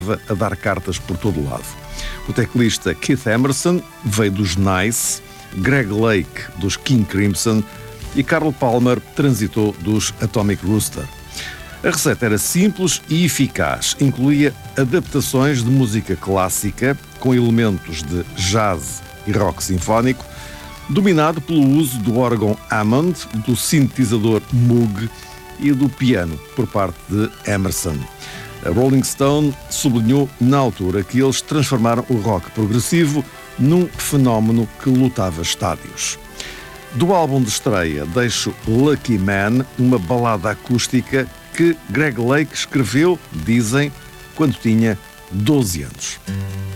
a dar cartas por todo o lado. O teclista Keith Emerson veio dos Nice, Greg Lake dos King Crimson e Carl Palmer transitou dos Atomic Rooster. A receita era simples e eficaz. Incluía adaptações de música clássica com elementos de jazz e rock sinfónico, dominado pelo uso do órgão Hammond, do sintetizador Moog e do piano por parte de Emerson. A Rolling Stone sublinhou na altura que eles transformaram o rock progressivo num fenómeno que lotava estádios. Do álbum de estreia deixo Lucky Man, uma balada acústica que Greg Lake escreveu, dizem, quando tinha 12 anos.